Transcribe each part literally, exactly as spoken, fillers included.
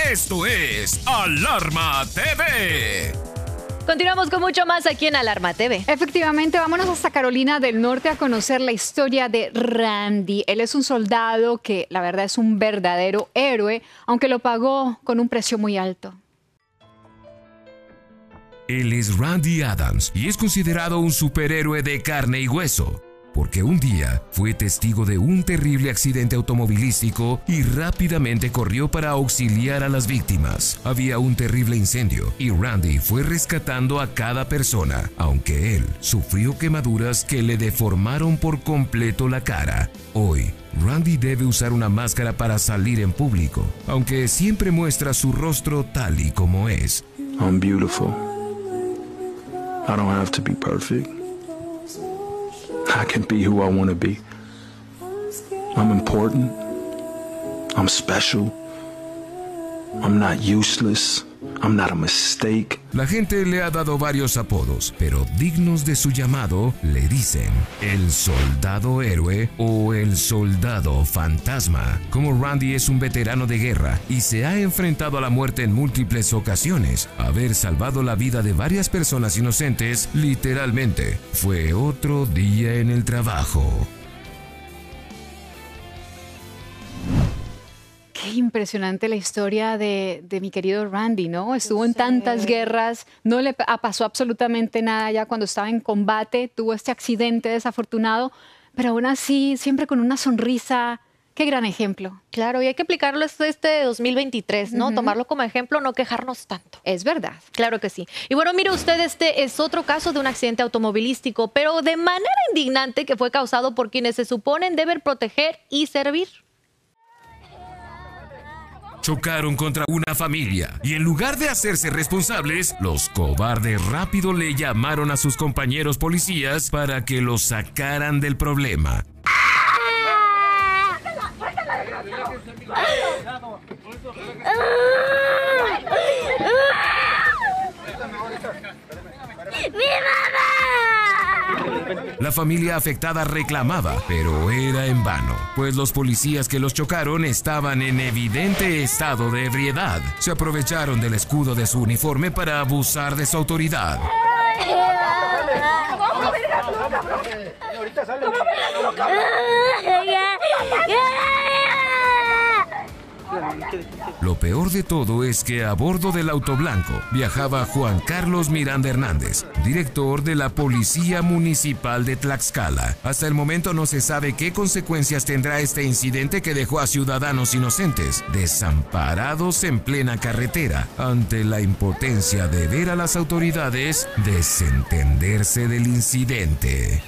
Esto es Alarma T V. Continuamos con mucho más aquí en Alarma T V. Efectivamente, vámonos hasta Carolina del Norte a conocer la historia de Randy. Él es un soldado que la verdad es un verdadero héroe, aunque lo pagó con un precio muy alto. Él es Randy Adams y es considerado un superhéroe de carne y hueso, porque un día fue testigo de un terrible accidente automovilístico y rápidamente corrió para auxiliar a las víctimas. Había un terrible incendio y Randy fue rescatando a cada persona, aunque él sufrió quemaduras que le deformaron por completo la cara. Hoy, Randy debe usar una máscara para salir en público, aunque siempre muestra su rostro tal y como es. I'm beautiful. I don't have to be perfect. I can be who I want to be. I'm important. I'm special. I'm not useless. I'm not a mistake. La gente le ha dado varios apodos, pero dignos de su llamado le dicen el soldado héroe o el soldado fantasma. Como Randy es un veterano de guerra y se ha enfrentado a la muerte en múltiples ocasiones, haber salvado la vida de varias personas inocentes literalmente fue otro día en el trabajo. Qué impresionante la historia de, de mi querido Randy, ¿no? Estuvo en tantas guerras, no le pasó absolutamente nada ya cuando estaba en combate, tuvo este accidente desafortunado, pero aún así, siempre con una sonrisa. Qué gran ejemplo. Claro, y hay que aplicarlo este dos mil veintitrés, ¿no? Uh-huh. Tomarlo como ejemplo, no quejarnos tanto. Es verdad. Claro que sí. Y bueno, mire usted, este es otro caso de un accidente automovilístico, pero de manera indignante que fue causado por quienes se suponen deben proteger y servir. Chocaron contra una familia y en lugar de hacerse responsables, los cobardes rápido le llamaron a sus compañeros policías para que los sacaran del problema. ¡Mi mamá! La familia afectada reclamaba, pero era en vano, pues los policías que los chocaron estaban en evidente estado de ebriedad. Se aprovecharon del escudo de su uniforme para abusar de su autoridad. Lo peor de todo es que a bordo del auto blanco viajaba Juan Carlos Miranda Hernández, director de la Policía Municipal de Tlaxcala. Hasta el momento no se sabe qué consecuencias tendrá este incidente que dejó a ciudadanos inocentes desamparados en plena carretera ante la impotencia de ver a las autoridades desentenderse del incidente.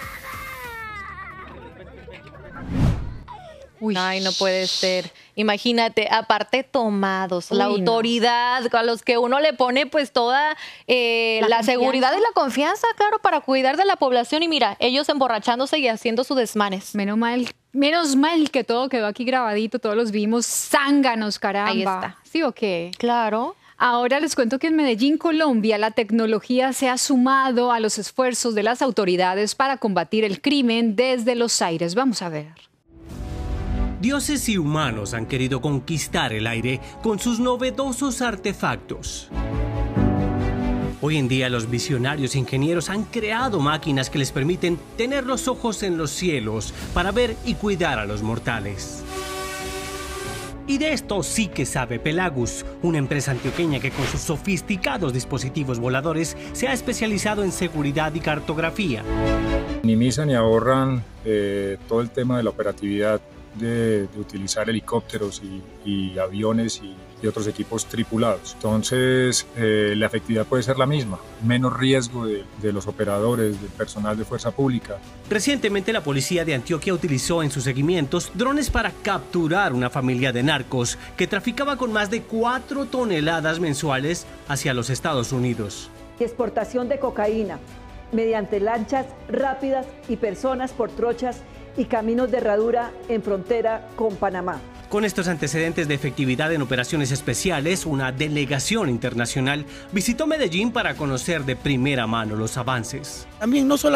Uy. Ay, no puede ser. Imagínate, aparte tomados, Uy, la autoridad, no. a los que uno le pone pues toda eh, la, la seguridad y la confianza, claro, para cuidar de la población. Y mira, ellos emborrachándose y haciendo sus desmanes. Menos mal, menos mal que todo quedó aquí grabadito, todos los vimos zánganos, caramba. Ahí está. ¿Sí o qué? Claro. Ahora les cuento que en Medellín, Colombia, la tecnología se ha sumado a los esfuerzos de las autoridades para combatir el crimen desde los aires. Vamos a ver. Dioses y humanos han querido conquistar el aire con sus novedosos artefactos. Hoy en día los visionarios ingenieros han creado máquinas que les permiten tener los ojos en los cielos para ver y cuidar a los mortales. Y de esto sí que sabe Pelagus, una empresa antioqueña que con sus sofisticados dispositivos voladores se ha especializado en seguridad y cartografía. Minimizan y ahorran eh, todo el tema de la operatividad de, de utilizar helicópteros y, y aviones y, y otros equipos tripulados. Entonces eh, la efectividad puede ser la misma, menos riesgo de, de los operadores, del personal de fuerza pública. Recientemente la policía de Antioquia utilizó en sus seguimientos drones para capturar una familia de narcos que traficaba con más de cuatro toneladas mensuales hacia los Estados Unidos. Exportación de cocaína mediante lanchas rápidas y personas por trochas y caminos de herradura en frontera con Panamá. Con estos antecedentes de efectividad en operaciones especiales, una delegación internacional visitó Medellín para conocer de primera mano los avances. También no solamente